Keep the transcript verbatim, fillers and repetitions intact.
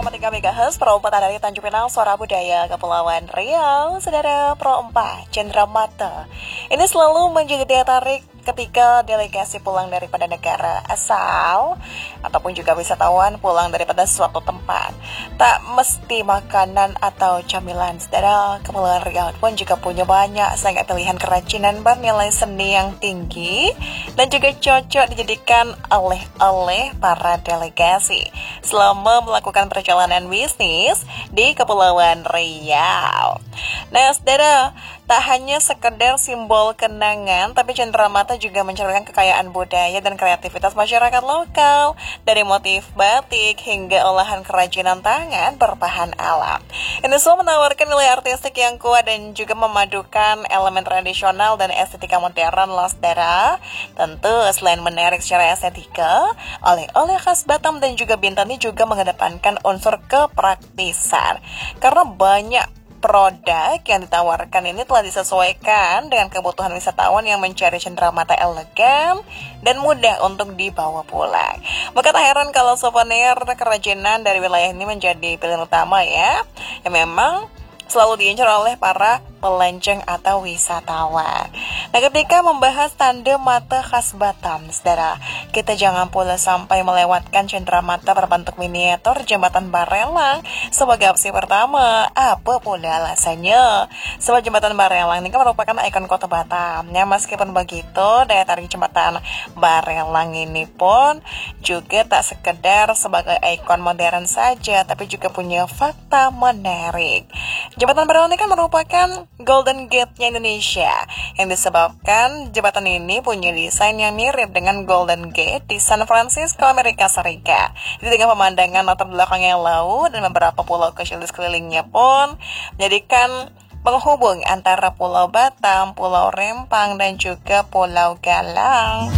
koma tiga megahertz Pro empat dari Tanjung Pinang, Suara Budaya Kepulauan Riau. Saudara, Pro empat Cendramata ini selalu menjadi daya tarik ketika delegasi pulang daripada negara asal ataupun juga wisatawan pulang daripada suatu tempat. Tak mesti makanan atau camilan, saudara, Kepulauan Riau pun juga punya banyak sangat pilihan kerajinan bernilai seni yang tinggi dan juga cocok dijadikan oleh-oleh para delegasi selama melakukan perjalanan bisnis di Kepulauan Riau. Nah, saudara, tak hanya sekedar simbol kenangan, tapi Cendramata juga mencerminkan kekayaan budaya dan kreativitas masyarakat lokal, dari motif batik hingga olahan kerajinan tangan berbahan alam. Ini semua menawarkan nilai artistik yang kuat dan juga memadukan elemen tradisional dan estetika modern loh, saudara. Tentu selain menarik secara estetika, oleh-oleh khas Batam dan juga Bintan ini juga mengedepankan unsur kepraktisan, karena banyak produk yang ditawarkan ini telah disesuaikan dengan kebutuhan wisatawan yang mencari Cendramata elegan dan mudah untuk dibawa pulang. Maka tak heran kalau souvenir kerajinan dari wilayah ini menjadi pilihan utama ya, yang memang selalu diincar oleh para pelenceng atau wisatawan. Nah, ketika membahas tanda mata khas Batam, saudara, kita jangan pula sampai melewatkan Cendramata berbentuk miniatur jembatan Barelang sebagai opsi pertama. Apa pula alasannya? Sebab jembatan Barelang ini kan merupakan ikon kota Batam. Ya, meskipun begitu, daya tarik jembatan Barelang ini pun juga tak sekedar sebagai ikon modern saja, tapi juga punya fakta menarik. Jembatan Barelang ini kan merupakan Golden Gate-nya Indonesia, yang disebabkan jembatan ini punya desain yang mirip dengan Golden Gate di San Francisco, Amerika Serikat. Jadi dengan pemandangan latar belakangnya laut dan beberapa pulau kecil di sekelilingnya pun menjadikan penghubung antara Pulau Batam, Pulau Rempang, dan juga Pulau Galang.